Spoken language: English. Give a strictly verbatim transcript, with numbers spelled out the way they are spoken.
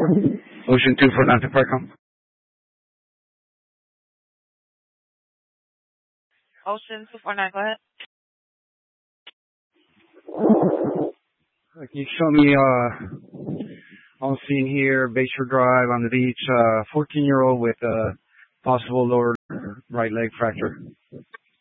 Ocean two for Atlantic Parcom. Ocean two four nine, go ahead. Can you show me uh, on scene here, Bayshore Drive on the beach, uh, fourteen-year-old with uh, possible lower right leg fracture.